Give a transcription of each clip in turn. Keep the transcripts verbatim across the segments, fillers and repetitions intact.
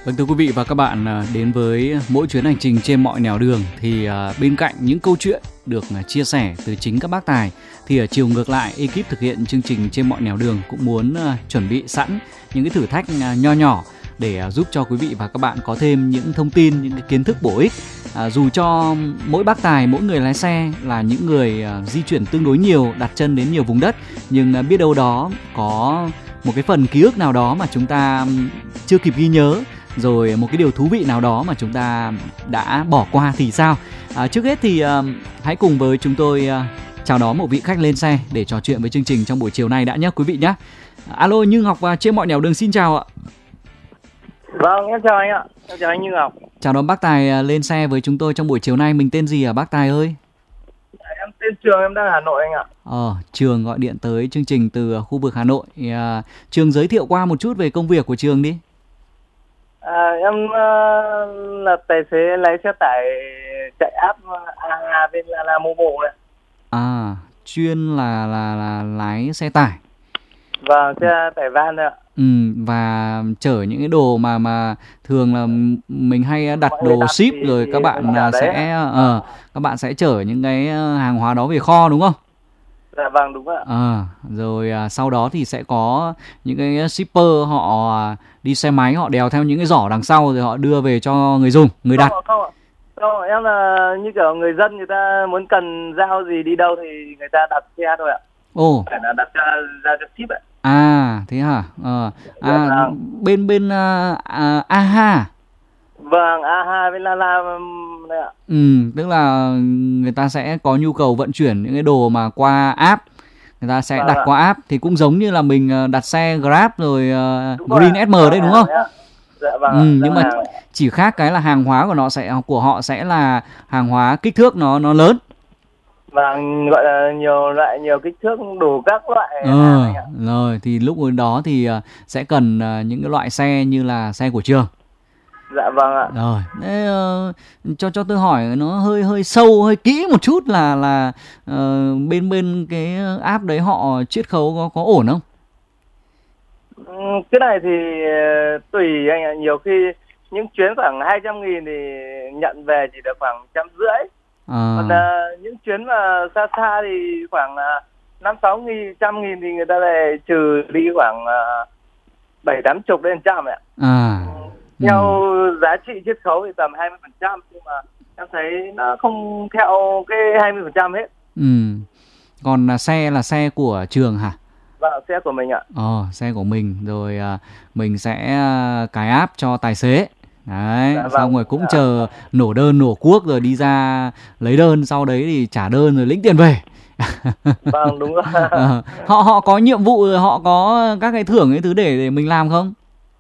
Vâng, thưa quý vị và các bạn, đến với mỗi chuyến hành trình trên mọi nẻo đường thì bên cạnh những câu chuyện được chia sẻ từ chính các bác tài thì ở chiều ngược lại, ekip thực hiện chương trình trên mọi nẻo đường cũng muốn chuẩn bị sẵn những cái thử thách nho nhỏ để giúp cho quý vị và các bạn có thêm những thông tin, những cái kiến thức bổ ích. À, dù cho mỗi bác tài, mỗi người lái xe là những người uh, di chuyển tương đối nhiều, đặt chân đến nhiều vùng đất, nhưng uh, biết đâu đó có một cái phần ký ức nào đó mà chúng ta chưa kịp ghi nhớ, rồi một cái điều thú vị nào đó mà chúng ta đã bỏ qua thì sao? À, trước hết thì uh, hãy cùng với chúng tôi uh, chào đón một vị khách lên xe để trò chuyện với chương trình trong buổi chiều nay đã nhé quý vị nhé. Alo, Như Ngọc và trên mọi nẻo đường xin chào ạ. Vâng, em chào anh ạ. Em chào anh Như Ngọc. Chào đón bác Tài lên xe với chúng tôi trong buổi chiều nay. Mình tên gì hả bác Tài ơi? Em tên Trường, em đang ở Hà Nội anh ạ. Ờ, Trường gọi điện tới chương trình từ khu vực Hà Nội. À, Trường giới thiệu qua một chút về công việc của Trường đi. À, em uh, là tài xế lái xe tải chạy app a ha bên Lalamove này. À, chuyên là là là lái xe tải. Vâng, xe tải van thôi ạ. Ừ, và chở những cái đồ mà mà thường là mình hay đặt Mọi đồ đặt ship thì, rồi thì các bạn sẽ ờ uh, các bạn sẽ chở những cái hàng hóa đó về kho đúng không? Dạ vâng, đúng ạ. À, rồi à, sau đó thì sẽ có những cái shipper họ đi xe máy, họ đèo theo những cái giỏ đằng sau rồi họ đưa về cho người dùng, người đặt. Không, không ạ. Không, em là như kiểu người dân, người ta muốn cần giao gì đi đâu thì người ta đặt xe thôi ạ. Ồ. Phải là đặt ra, ra cho ship ạ. À, thế hả? À, à dạ, bên bên uh, uh, a ha. Vâng, a ha bên Lala này ạ. Ừ, tức là người ta sẽ có nhu cầu vận chuyển những cái đồ mà qua app. Người ta sẽ vâng đặt ạ. qua app thì cũng giống như là mình đặt xe Grab rồi uh, Green rồi. ét em đấy đúng không? Dạ, dạ vâng. Ừ, nhưng mà hàng. chỉ khác cái là hàng hóa của nó sẽ của họ sẽ là hàng hóa kích thước nó nó lớn. Và gọi là nhiều loại, nhiều kích thước, đủ các loại. Ừ, rồi thì lúc đó thì sẽ cần những cái loại xe như là xe của Trường. Dạ vâng ạ. Rồi, thế, uh, cho cho tôi hỏi nó hơi hơi sâu, hơi kỹ một chút là là uh, bên bên cái app đấy họ chiết khấu có có ổn không? Cái này thì tùy anh ạ, nhiều khi những chuyến khoảng hai trăm nghìn thì nhận về chỉ được khoảng trăm rưỡi. À. Còn uh, những chuyến mà xa xa thì khoảng uh, năm sáu nghìn, trăm nghìn thì người ta lại trừ đi khoảng uh, bảy tám chục đến trăm ạ. À. Theo ừ. giá trị chiết khấu thì tầm hai mươi phần trăm, nhưng mà em thấy nó không theo cái hai mươi phần trăm hết. Ừ. Còn là xe là xe của Trường hả? Vâng, xe của mình ạ. Ờ, xe của mình rồi à, mình sẽ cài app cho tài xế. Đấy, dạ, xong vâng. Rồi cũng dạ. chờ nổ đơn nổ cuốc rồi đi ra lấy đơn, sau đấy thì trả đơn rồi lĩnh tiền về. Vâng, đúng rồi. à, họ họ có nhiệm vụ, họ có các cái thưởng cái thứ để để mình làm không?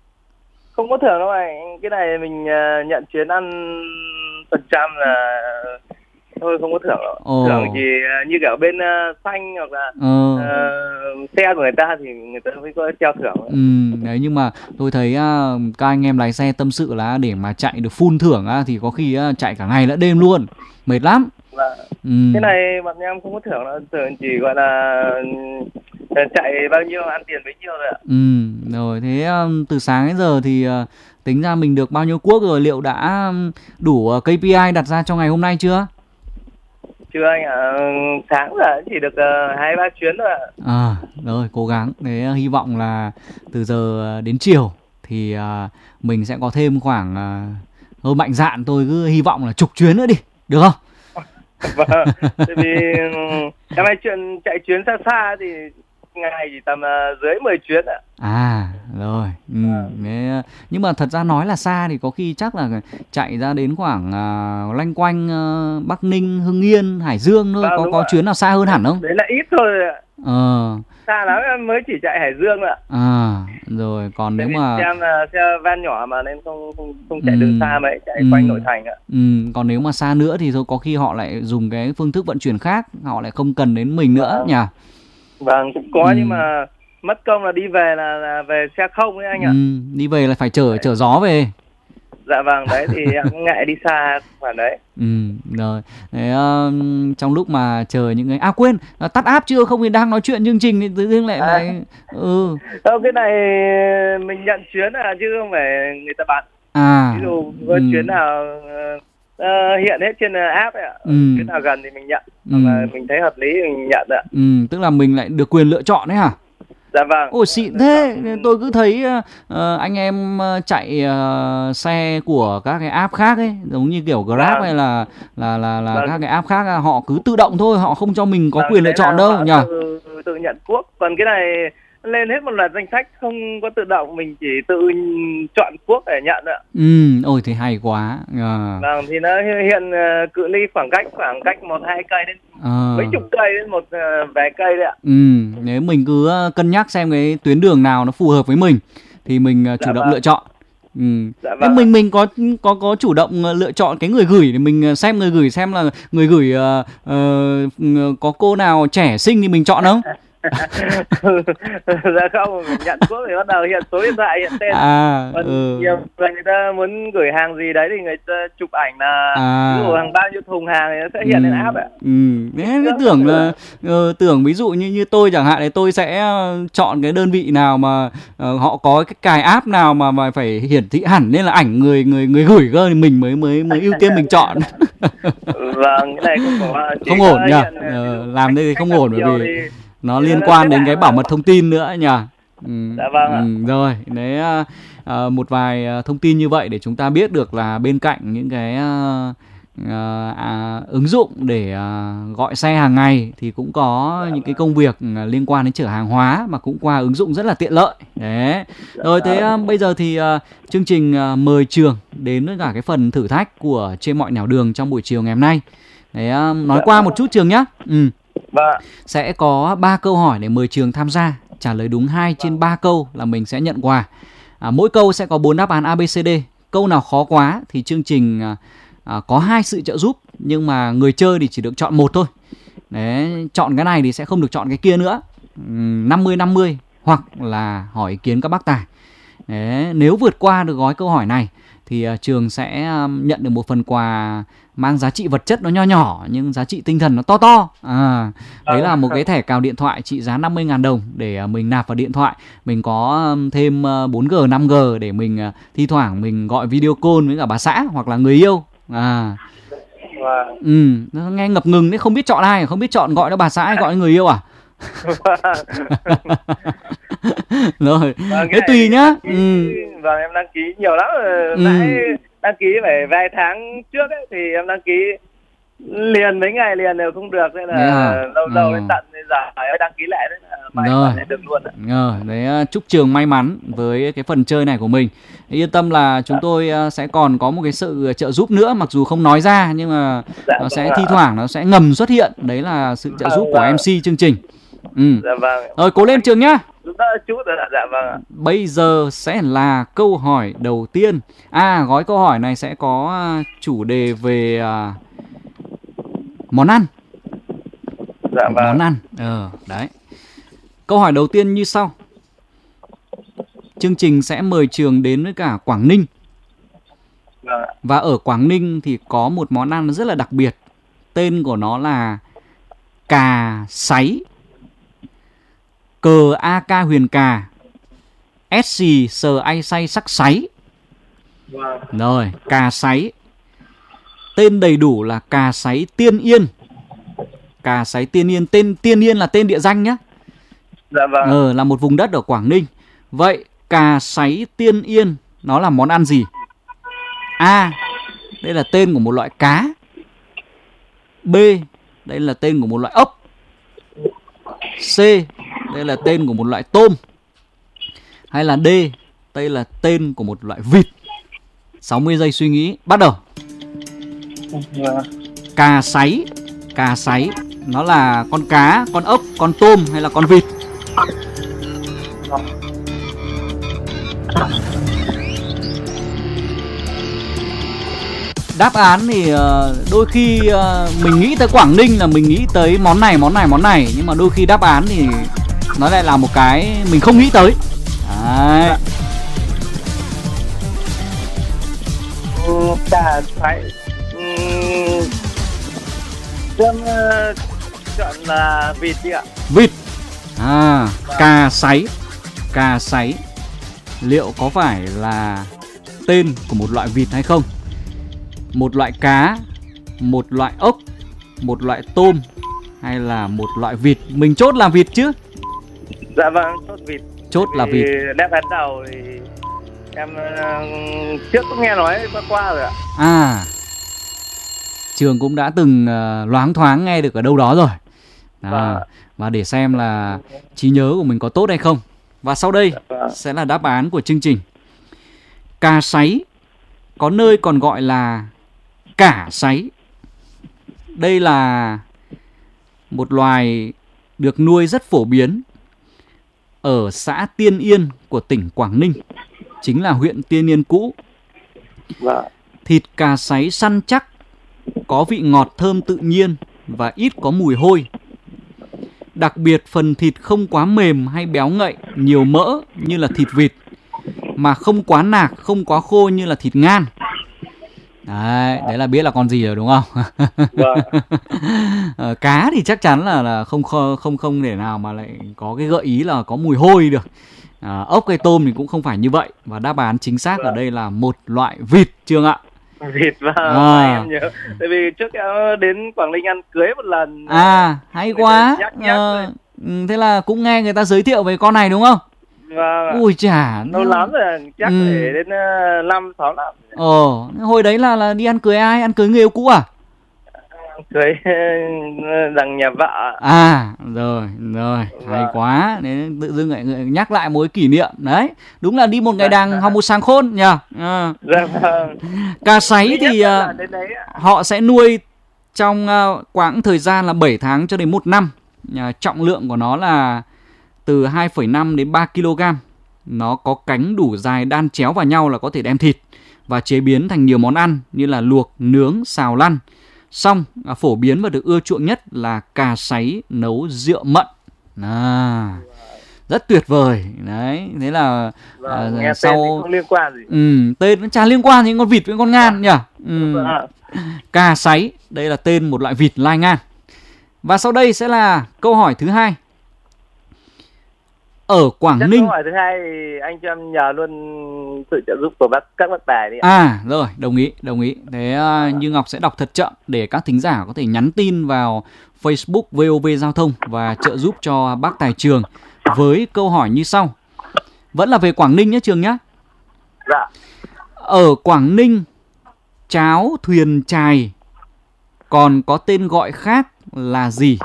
Không có thưởng đâu anh, cái này mình uh, nhận chuyến ăn phần trăm là thôi, không có thưởng đâu. Ồ. Thưởng chỉ uh, như kiểu bên uh, xanh hoặc là ừ. uh, xe của người ta thì người ta mới có treo thưởng. Ừ, đấy, nhưng mà tôi thấy uh, các anh em lái xe tâm sự là để mà chạy được full thưởng uh, thì có khi uh, chạy cả ngày lẫn đêm luôn, mệt lắm. Vâng. Ừ. Cái này bọn em không có thưởng đâu, thưởng chỉ gọi là chạy bao nhiêu ăn tiền bấy nhiêu rồi ạ. Ừ, rồi thế um, từ sáng đến giờ thì uh, tính ra mình được bao nhiêu cuốc rồi, liệu đã um, đủ uh, ca pê i đặt ra cho ngày hôm nay chưa? Chưa anh ạ, à, sáng giờ chỉ được hai uh, ba chuyến thôi ạ. À, rồi cố gắng, thế uh, hy vọng là từ giờ uh, đến chiều thì uh, mình sẽ có thêm khoảng uh, hơi mạnh dạn, tôi cứ hy vọng là chục chuyến nữa đi, được không? Vâng, tại vì em hay chuyện chạy chuyến xa xa thì ngày chỉ tầm uh, dưới mười chuyến ạ. À, rồi. Ừ, à. Nhưng mà thật ra nói là xa thì có khi chắc là chạy ra đến khoảng uh, loanh quanh uh, Bắc Ninh, Hưng Yên, Hải Dương thôi. À, có có chuyến nào xa hơn hẳn không? Đấy là ít thôi ạ. Ờ. Xa lắm em mới chỉ chạy Hải Dương ạ. À, rồi còn Tại nếu mà xem là xe van nhỏ mà nên không không không chạy ừ. đường xa mấy, chạy ừ. quanh nội thành ạ. Ừ, còn nếu mà xa nữa thì thôi có khi họ lại dùng cái phương thức vận chuyển khác, họ lại không cần đến mình nữa nhỉ. Vâng, cũng có ừ. nhưng mà mất công là đi về là, là về xe không ấy anh ạ. Ừ, đi về là phải chở đấy. chở gió về. Dạ vâng, đấy thì em ngại đi xa khoản đấy. Ừ, rồi. Thế, uh, trong lúc mà chờ những người... À quên, uh, tắt app chưa? Không thì đang nói chuyện chương trình thì tự dưng lại... À. lại... Ừ. Không, cái này mình nhận chuyến à, chứ không phải người ta bán. À, ví dụ có ừ. chuyến nào uh, hiện hết trên app ấy ạ, ừ. chuyến nào gần thì mình nhận, ừ. hoặc là mình thấy hợp lý thì mình nhận ạ. Ừ, tức là mình lại được quyền lựa chọn đấy hả? Dạ vâng. Ôi xịn thế, tôi cứ thấy uh, anh em chạy uh, xe của các cái app khác ấy, giống như kiểu Grab vâng. hay là là là là vâng. các cái app khác, họ cứ tự động thôi, họ không cho mình có vâng, quyền lựa chọn đâu nhỉ? Tự, tự nhận cuốc, còn cái này lên hết một loạt danh sách không có tự động, mình chỉ tự chọn cuốc để nhận ạ. Ừ, ôi thì hay quá. À. Vâng, thì nó hiện uh, cự ly khoảng cách khoảng cách một hai cây đến à. mấy chục cây đến một uh, vài cây đấy ạ. Ừ, nếu mình cứ cân nhắc xem cái tuyến đường nào nó phù hợp với mình thì mình uh, chủ dạ động vâng. lựa chọn. Ừ. Dạ vâng. mình mình có có có chủ động lựa chọn cái người gửi để mình xem người gửi xem là người gửi uh, uh, có cô nào trẻ xinh thì mình chọn không? Dạ không, mình nhận cuốc thì bắt đầu hiện số điện thoại, hiện tên. À, còn ừ. nhiều người, người ta muốn gửi hàng gì đấy thì người ta chụp ảnh là à. ví dụ hàng bao nhiêu thùng hàng thì nó sẽ hiện ừ. lên app ạ. Ừ, thế cái tưởng là uh, tưởng ví dụ như như tôi chẳng hạn thì tôi sẽ uh, chọn cái đơn vị nào mà uh, họ có cái cài app nào mà mà phải hiển thị hẳn nên là ảnh người người người gửi cơ thì mình mới mới mới ưu tiên mình chọn. Vâng, cái này không có không ổn nhỉ. Uh, làm đây thì không ổn bởi vì thì... nó liên quan đến cái bảo mật thông tin nữa nhỉ. Ừ, dạ vâng ạ. Ừ, rồi, đấy uh, một vài thông tin như vậy để chúng ta biết được là bên cạnh những cái uh, uh, à, ứng dụng để uh, gọi xe hàng ngày thì cũng có dạ những vâng. cái công việc uh, liên quan đến chở hàng hóa mà cũng qua ứng dụng rất là tiện lợi. Đấy. Dạ rồi thế uh, bây giờ thì uh, chương trình uh, mời Trường đến với cả cái phần thử thách của Trên Mọi Nẻo Đường trong buổi chiều ngày hôm nay. Đấy, uh, nói dạ qua vâng. một chút Trường nhé. Ừ. Vâng. Sẽ có ba câu hỏi để mời Trường tham gia. Trả lời đúng hai trên ba câu là mình sẽ nhận quà. à, Mỗi câu sẽ có bốn đáp án A B C D. Câu nào khó quá thì chương trình à, à, có hai sự trợ giúp, nhưng mà người chơi thì chỉ được chọn một thôi. Đấy, chọn cái này thì sẽ không được chọn cái kia nữa. Năm mươi năm mươi hoặc là hỏi ý kiến các bác tài. Đấy, nếu vượt qua được gói câu hỏi này thì uh, Trường sẽ um, nhận được một phần quà mang giá trị vật chất nó nho nhỏ nhưng giá trị tinh thần nó to to. À, đấy là một cái thẻ cào điện thoại trị giá năm mươi nghìn đồng để uh, mình nạp vào điện thoại. Mình có um, thêm uh, bốn G, năm G để mình uh, thi thoảng mình gọi video call với cả bà xã hoặc là người yêu. À, ừ, nghe ngập ngừng đấy, không biết chọn ai, không biết chọn gọi nó bà xã hay gọi người yêu à? Rồi, vâng, thế tùy nhá. Ký, ừ. Vâng, em đăng ký nhiều lắm rồi. Ừ. Nãy đăng ký phải vài tháng trước ấy, thì em đăng ký liền mấy ngày liền đều không được, nên là yeah. lâu lâu đến ừ. tận bây giờ phải đăng ký lại đấy là may mắn để được luôn ạ. Rồi, đấy, chúc Trường may mắn với cái phần chơi này của mình. Yên tâm là chúng tôi sẽ còn có một cái sự trợ giúp nữa, mặc dù không nói ra nhưng mà dạ, nó sẽ thi thoảng nó sẽ ngầm xuất hiện. Đấy là sự trợ giúp của em xê chương trình. Ừ. Dạ vâng. Rồi, cố lên Trường nhá. Chút rồi ạ. Dạ vâng. Bây giờ sẽ là câu hỏi đầu tiên. À, gói câu hỏi này sẽ có chủ đề về uh, món ăn. Dạ vâng. Món ăn. Ờ, đấy. Câu hỏi đầu tiên như sau. Chương trình sẽ mời Trường đến với cả Quảng Ninh. Vâng. Và ở Quảng Ninh thì có một món ăn rất là đặc biệt. Tên của nó là cà sáy. Cờ A Ca huyền cà, S xì sờ ai say sắc sáy. Wow. Rồi, cà sáy. Tên đầy đủ là cà sáy Tiên Yên. Cà sáy Tiên Yên. Tên Tiên Yên là tên địa danh nhá. Dạ vâng. Ờ, là một vùng đất ở Quảng Ninh. Vậy cà sáy Tiên Yên nó là món ăn gì? A, đây là tên của một loại cá. B, đây là tên của một loại ốc. C, đây là tên của một loại tôm. Hay là D, đây là tên của một loại vịt. sáu mươi giây suy nghĩ, bắt đầu. Cà sáy. Cà sáy nó là con cá, con ốc, con tôm hay là con vịt? Đáp án thì đôi khi mình nghĩ tới Quảng Ninh là mình nghĩ tới món này, món này, món này. Nhưng mà đôi khi đáp án thì nó lại là một cái mình không nghĩ tới. Đấy. Cà sáy. Em chọn là vịt đi ạ. Vịt. À, cà sáy. Cà sáy liệu có phải là tên của một loại vịt hay không? Một loại cá, một loại ốc, một loại tôm hay là một loại vịt? Mình chốt là vịt chứ? Dạ vâng, chốt vịt. Chốt là vịt. Đáp án đầu thì em uh, trước cũng nghe nói qua qua rồi ạ. À, Trường cũng đã từng uh, loáng thoáng nghe được ở đâu đó rồi. À, vâng. Và để xem là trí nhớ của mình có tốt hay không. Và sau đây vâng. sẽ là đáp án của chương trình. Cà sáy, có nơi còn gọi là cả sáy. Đây là một loài được nuôi rất phổ biến ở xã Tiên Yên của tỉnh Quảng Ninh, chính là huyện Tiên Yên cũ. Vâng. Thịt cà sáy săn chắc, có vị ngọt thơm tự nhiên và ít có mùi hôi. Đặc biệt phần thịt không quá mềm hay béo ngậy, nhiều mỡ như là thịt vịt, mà không quá nạc, không quá khô như là thịt ngan. Đấy, đấy là biết là con gì rồi đúng không? Vâng. ờ, cá thì chắc chắn là, là không không không thể nào mà lại có cái gợi ý là có mùi hôi được. À, ốc hay tôm thì cũng không phải như vậy. Và đáp án chính xác vâng. ở đây là một loại vịt, Trường ạ. Vịt, vâng. À. Em nhớ. Tại vì trước em đến Quảng Ninh ăn cưới một lần. À, hay quá. Nhắc, nhắc à, thế là cũng nghe người ta giới thiệu về con này đúng không? Vâng. Ui chà, lâu lắm rồi, chắc ừ. để đến năm sáu năm. Ồ, hồi đấy là là đi ăn cưới ai? Ăn cưới người yêu cũ à? Cưới rằng nhà vợ. À, rồi, rồi, vâng. hay quá. Đấy, tự dưng lại nhắc lại mối kỷ niệm. Đấy, đúng là đi một ngày đàng học một sáng khôn nhỉ. À. Dạ vâng. Cà sáy thì uh, họ sẽ nuôi trong uh, quãng thời gian là bảy tháng cho đến một năm. Uh, trọng lượng của nó là từ hai phẩy năm đến ba ki lô gam. Nó có cánh đủ dài đan chéo vào nhau là có thể đem thịt và chế biến thành nhiều món ăn như là luộc, nướng, xào lăn. Xong, à, phổ biến và được ưa chuộng nhất là cà sáy nấu rượu mận. À, rất tuyệt vời. Đấy, thế là vâng, à, nghe sau... tên thì không liên quan gì. Ừ, tên nó chả liên quan đến con vịt với con ngan nhỉ. Ừ. Vâng. Cà sáy, đây là tên một loại vịt lai ngan. Và sau đây sẽ là câu hỏi thứ hai. Ở Quảng Chắc Ninh. Câu hỏi thứ hai thì anh cho em nhờ luôn sự trợ giúp của bác, các bác tài đi ạ. À rồi, đồng ý, đồng ý. Thế uh, Như Ngọc sẽ đọc thật chậm để các thính giả có thể nhắn tin vào Facebook vê o vê Giao thông và trợ giúp cho bác Tài Trường với câu hỏi như sau. Vẫn là về Quảng Ninh nhé Trường nhé. Dạ. Ở Quảng Ninh, cháo thuyền chài còn có tên gọi khác là gì?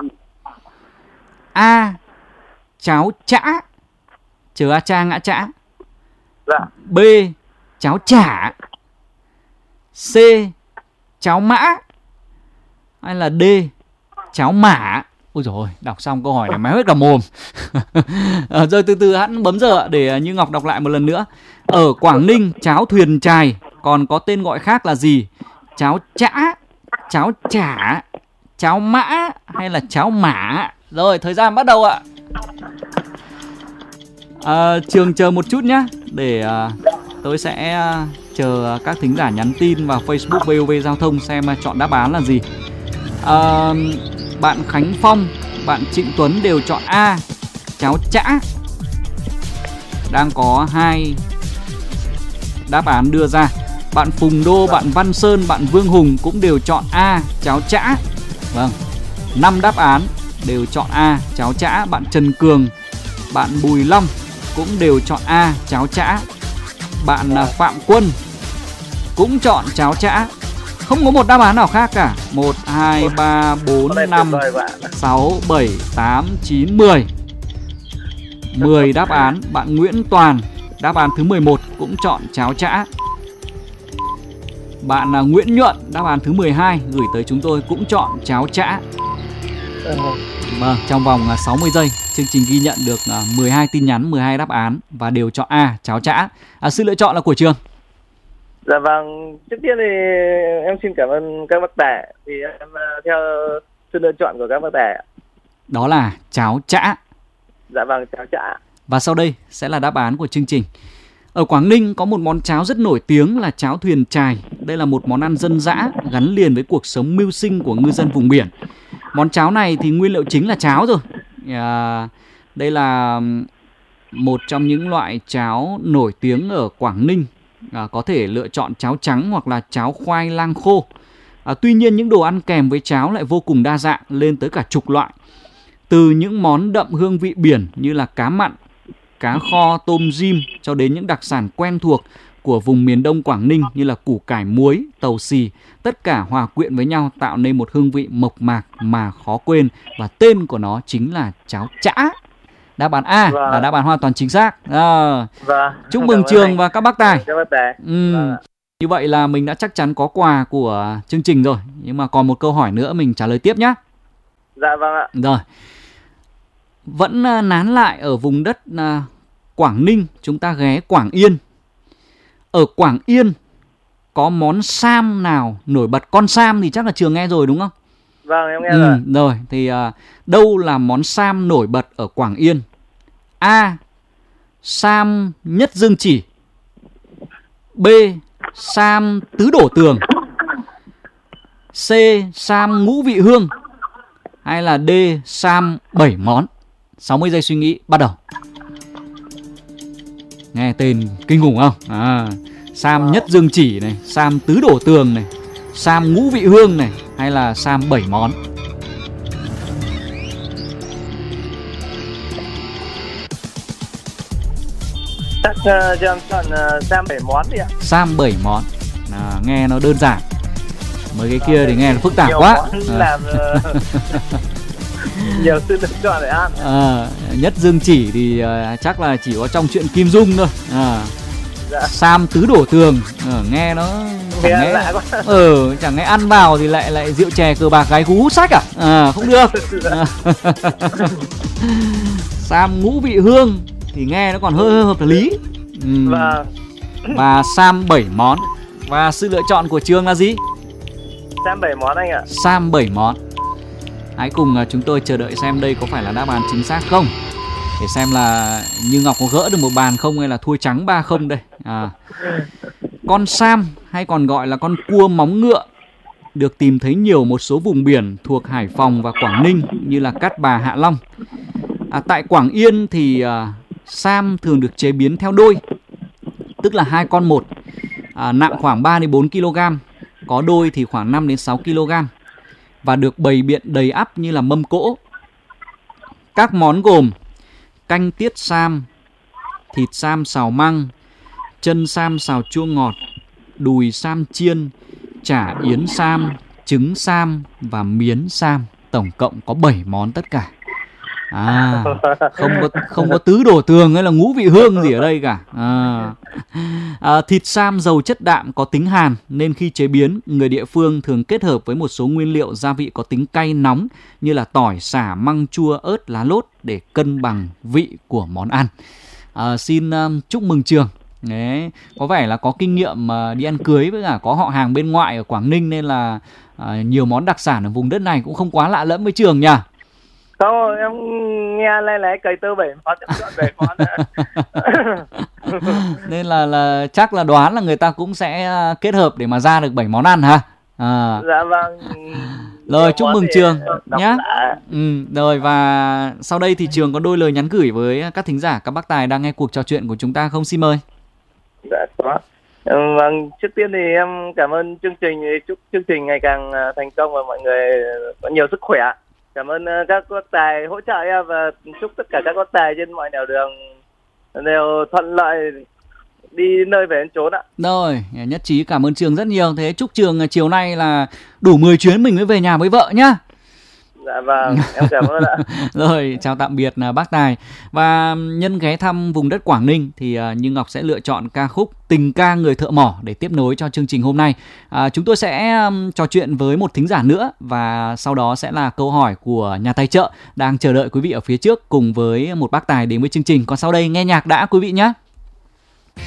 A. Cháo chã, chờ a cha ngã chã. Dạ. B. Cháo chả. C. Cháo mã. Hay là D. Cháo mả. Ôi dồi ôi, đọc xong câu hỏi này méo hết cả mồm. à, Rồi từ từ hẵng bấm giờ để Như Ngọc đọc lại một lần nữa. Ở Quảng Ninh, cháo thuyền chài còn có tên gọi khác là gì? Cháo chã, cháo chả, cháo mã hay là cháo mả? Rồi, thời gian bắt đầu ạ. À, Trường chờ một chút nhé. Để uh, tôi sẽ uh, chờ các thính giả nhắn tin vào Facebook vê o vê Giao thông xem uh, chọn đáp án là gì. uh, Bạn Khánh Phong, bạn Trịnh Tuấn đều chọn A, cháo chã. Đang có hai đáp án đưa ra. Bạn Phùng Đô, bạn Văn Sơn, bạn Vương Hùng cũng đều chọn A, cháo chã. Vâng, năm đáp án đều chọn A, cháo chã. Bạn Trần Cường, bạn Bùi Long cũng đều chọn A, cháo chã. Bạn Phạm Quân cũng chọn cháo chã. Không có một đáp án nào khác cả. Một, hai, ba, bốn, năm, sáu, bảy, tám, chín, mười. mười đáp án. Bạn Nguyễn Toàn, đáp án thứ mười một cũng chọn cháo chã. Bạn Nguyễn Nhuận, đáp án thứ mười hai gửi tới chúng tôi cũng chọn cháo chã. Vâng, trong vòng sáu mươi giây, chương trình ghi nhận được mười hai tin nhắn, mười hai đáp án và đều chọn A, cháo chã. À, sự lựa chọn là của Trường. Dạ vâng, trước tiên thì em xin cảm ơn các bác tài. Thì em theo sự lựa chọn của các bác tài. Đó là cháo chã. Dạ vâng, cháo chã. Và sau đây sẽ là đáp án của chương trình. Ở Quảng Ninh có một món cháo rất nổi tiếng là cháo thuyền chài. Đây là một món ăn dân dã gắn liền với cuộc sống mưu sinh của ngư dân vùng biển. Món cháo này thì nguyên liệu chính là cháo rồi. À, đây là một trong những loại cháo nổi tiếng ở Quảng Ninh. à, có thể lựa chọn cháo trắng hoặc là cháo khoai lang khô. À, tuy nhiên những đồ ăn kèm với cháo lại vô cùng đa dạng, lên tới cả chục loại. Từ những món đậm hương vị biển như là cá mặn, cá kho, tôm rim cho đến những đặc sản quen thuộc của vùng miền Đông Quảng Ninh như là củ cải muối, tàu xì. Tất cả hòa quyện với nhau tạo nên một hương vị mộc mạc mà khó quên, và tên của nó chính là cháo chã. Đáp án A vâng. là đáp án hoàn toàn chính xác. À, vâng. Chúc mừng Trường anh. Và các bác tài. Ừ. Vâng. Như vậy là mình đã chắc chắn có quà của chương trình rồi. Nhưng mà còn một câu hỏi nữa mình trả lời tiếp nhé. Dạ vâng ạ. Rồi. Vẫn nán lại ở vùng đất Quảng Ninh, chúng ta ghé Quảng Yên. Ở Quảng Yên có món sam nào nổi bật? Con sam thì chắc là Trường nghe rồi đúng không? Vâng, em nghe ừ, rồi. Rồi, thì uh, đâu là món sam nổi bật ở Quảng Yên? A. Sam Nhất Dương Chỉ. B. Sam Tứ Đổ Tường. C. Sam Ngũ Vị Hương. Hay là D. Sam Bảy Món. sáu mươi giây suy nghĩ, bắt đầu. Nghe tên kinh khủng không? À, Sam Nhất Dương Chỉ này, Sam Tứ Đổ Tường này, Sam Ngũ Vị Hương này, hay là Sam Bảy Món? Chắc uh, cho em chọn uh, Sam Bảy Món đi ạ. Sam Bảy Món. À, nghe nó đơn giản. Mấy cái kia à, thì nghe nó phức tạp quá. À. Làm uh... nhiều sự lựa chọn để ăn. À, Nhất Dương Chỉ thì uh, chắc là chỉ có trong chuyện Kim Dung thôi. À, dạ. Sam Tứ Đổ Tường, à, nghe nó nghe nghe lạ quá. Ừ, chẳng nghe ăn vào thì lại lại rượu chè cờ bạc gái gú hút sách à? À, không được. À. Sam Ngũ Vị Hương thì nghe nó còn hơi, hơi hợp lý. Ừ. Và... và Sam Bảy Món. Và sự lựa chọn của Trường là gì? Sam Bảy Món anh ạ. Sam Bảy Món. Hãy cùng chúng tôi chờ đợi xem đây có phải là đáp án chính xác không, để xem là Như Ngọc có gỡ được một bàn không hay là thua trắng ba không đây. À. Con sam hay còn gọi là con cua móng ngựa được tìm thấy nhiều một số vùng biển thuộc Hải Phòng và Quảng Ninh như là Cát Bà, Hạ Long. À, tại Quảng Yên thì à, sam thường được chế biến theo đôi, tức là hai con một, à, nặng khoảng ba đến bốn ki lô gam, có đôi thì khoảng năm đến sáu ki lô gam, và được bày biện đầy ắp như là mâm cỗ. Các món gồm canh tiết sam, thịt sam xào măng, chân sam xào chua ngọt, đùi sam chiên, chả yến sam, trứng sam và miến sam. Tổng cộng có bảy món tất cả. À, không có không có Tứ Đổ Tường hay là Ngũ Vị Hương gì ở đây cả. À, à, thịt sam giàu chất đạm có tính hàn, nên khi chế biến, người địa phương thường kết hợp với một số nguyên liệu gia vị có tính cay nóng như là tỏi, sả, măng chua, ớt, lá lốt để cân bằng vị của món ăn. À, xin um, chúc mừng Trường. Đấy, có vẻ là có kinh nghiệm uh, đi ăn cưới với cả có họ hàng bên ngoại ở Quảng Ninh, nên là uh, nhiều món đặc sản ở vùng đất này cũng không quá lạ lẫm với Trường nhỉ? Không, em nghe lấy lấy cây tơ bảy món, em chọn bảy món. Nên là là chắc là đoán là người ta cũng sẽ kết hợp để mà ra được bảy món ăn ha. À. Dạ vâng. Rồi, chúc mừng Trường nhé. Ừ, rồi, và sau đây thì Trường có đôi lời nhắn gửi với các thính giả, các bác tài đang nghe cuộc trò chuyện của chúng ta không, xin mời. Dạ có. Vâng, trước tiên thì em cảm ơn chương trình, chúc chương trình ngày càng thành công và mọi người có nhiều sức khỏe. Cảm ơn các bác tài hỗ trợ em và chúc tất cả các bác tài trên mọi nẻo đường đều thuận lợi đi nơi về đến chốn ạ. Rồi, nhất trí, cảm ơn Trường rất nhiều. Thế chúc Trường chiều nay là đủ mười chuyến mình mới về nhà với vợ nhá. Dạ vâng, em cảm ơn ạ. Rồi, chào tạm biệt bác Tài. Và nhân ghé thăm vùng đất Quảng Ninh thì Như Ngọc sẽ lựa chọn ca khúc Tình Ca Người Thợ Mỏ để tiếp nối cho chương trình hôm nay. À, chúng tôi sẽ um, trò chuyện với một thính giả nữa, và sau đó sẽ là câu hỏi của nhà tài trợ đang chờ đợi quý vị ở phía trước cùng với một bác tài đến với chương trình. Còn sau đây nghe nhạc đã quý vị nhé.